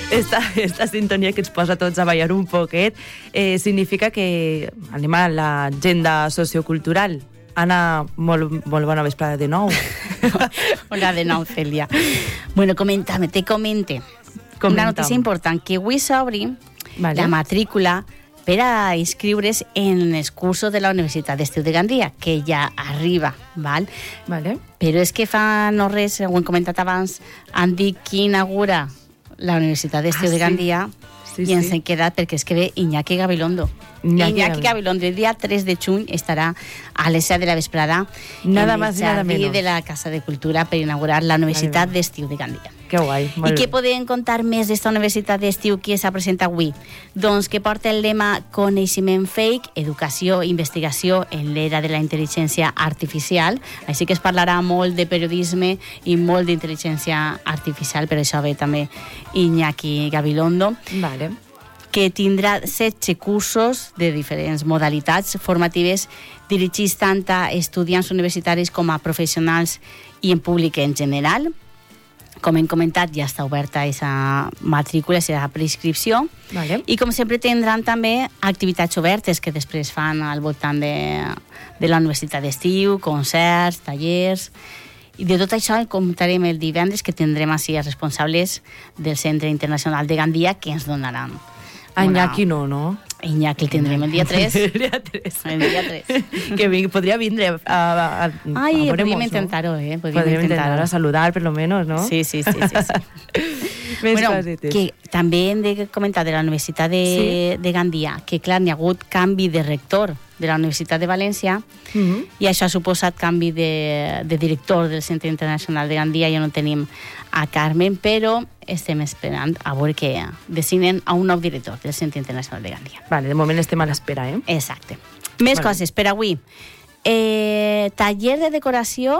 esta sintonia que ens posa tots a ballar un poquet significa que anem a l'agenda sociocultural. Anna, molt bona vesprada de nou. Hola de nou, Cèlia. Bueno, te comente. Una notícia important, que avui s'obri la matrícula per a inscriure's en els cursos de la Universitat d'Estiu de Gandia, que ja arriba, val? Vale. Però és que fa no res, ho hem comentat abans, han dit qui inaugura la Universitat d'Estiu de Gandia i ens hem quedat perquè és que ve Iñaki Gabilondo. Iñaki Gabilondo, el dia 3 de juny estarà a les 7 de la vesprada en el jardí de la Casa de Cultura per inaugurar la Universitat d'Estiu de Gandia. Que guai. I què podem contar més d'esta Universitat d'Estiu que s'ha presentat avui? Doncs que porta el lema Coneixement Fake, Educació i Investigació en l'era de la intel·ligència artificial. Així que es parlarà molt de periodisme i molt d'intel·ligència artificial, per això ve també Iñaki Gabilondo. Vale. Que tindrà 16 cursos de diferents modalitats formatives dirigits tant a estudiants universitaris com a professionals i en públic en general. Com hem comentat, ja està oberta aquesta matrícula, aquesta preinscripció. Vale. I com sempre tindran també activitats obertes que després fan al voltant de la Universitat d'Estiu, concerts, tallers. I de tot això el comentarem el divendres, que tindrem així els responsables del Centre Internacional de Gandia que ens donaran. Iñaki no? Iñaki el tindrem el dia 3. El dia 3. El dia 3. Que podria vindre a podríem intentar-ho, Podríem intentar a saludar, per lo menos, no? Sí. Bueno, que també hem de comentar de la Universitat de Gandia, que clar, n'hi ha hagut canvi de rector de la Universitat de València i això ha suposat canvi de director del Centre Internacional de Gandia. Ja no tenim a Carmen, però estem esperant a veure que designen a un nou director del Centre Internacional de Gandia. Vale, de moment estem a l'espera, Exacte. Més coses per avui. Taller de decoració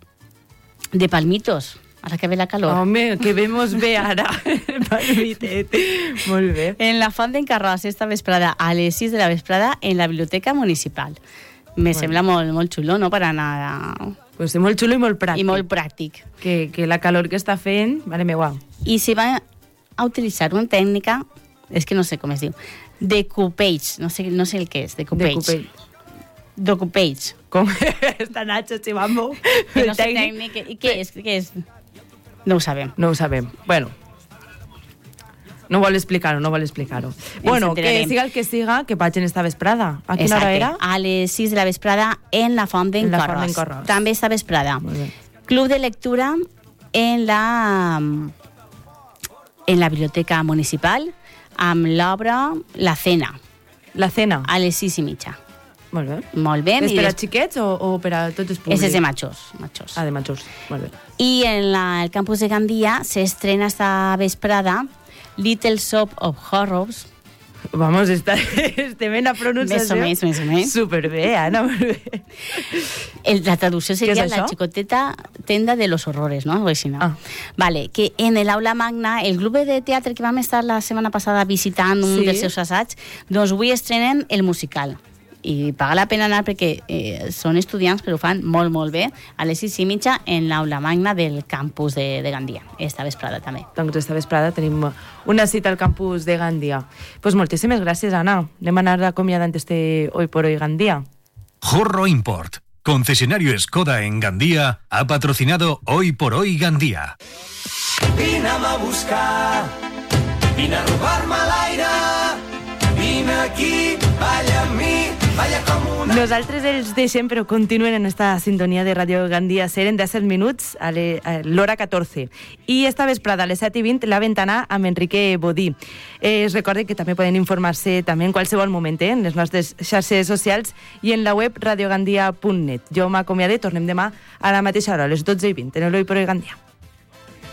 de palmitos. Ara que ve la calor. Home, que vemos bé ara. Palmitet. Molt bé. En la Font d'en Carròs esta vesprada, a les 6 de la vesprada, en la Biblioteca Municipal. Me sembla molt xulo, no?, per anar Pues és molt xulo i molt pràctic. I molt pràctic. Que la calor que està fent, mare meva. I se va a utilitzar una tècnica, és que no sé com es diu, decoupage, no sé el que és, decoupage. Decoupage. Com està Nacho Chivambo. Que no sé tècnic. I què és? No ho sabem. Bueno, no vol explicar-ho. Bueno, que siga el que siga, que vagin esta vesprada. A quina hora era? A les 6 de la vesprada en la Font d'en Carròs. També esta vesprada. Club de lectura en la Biblioteca Municipal amb l'obra La Cena. La Cena? A les 6:30. Molt bé. És per a xiquets o per a tots els públics? És de majors. De majors. Molt bé. I en el campus de Gandia s'estrena esta vesprada Little Shop of Horrors. Vamos, estem en la pronunciació. Més o menys. Superbé, Anna, molt bé. La traducció seria la xicoteta tenda de los horrores, no? Vale, que en l'aula magna, el grup de teatre que vam estar la setmana passada visitant un dels seus assaigs, doncs avui estrenen el musical. I paga la pena anar perquè són estudiants, però ho fan molt bé, a les 6:30 en l'aula magna del campus de Gandia, esta vesprada també. Doncs esta vesprada tenim una cita al campus de Gandia. Pues moltíssimes gràcies, Anna. Anem a anar acomiadant este Hoy por Hoy Gandia. Jorro Import, concesionario Skoda en Gandia, ha patrocinado Hoy por Hoy Gandia. Vine a buscar, vine a robar-me l'aire, vine aquí, balla amb mi. Nosaltres els deixem, però continuen en esta sintonia de Ràdio Gandia Ser en 17 minuts a l'hora 14. I esta vesprada a les 7:20 la ventana amb Enrique Bodí. Es recorden que també poden informar-se també en qualsevol moment en les nostres xarxes socials i en la web radiogandia.net. Jo m'acomiade, tornem demà a la mateixa hora, a les 12:20, en l'Hoy por Hoy Gandia.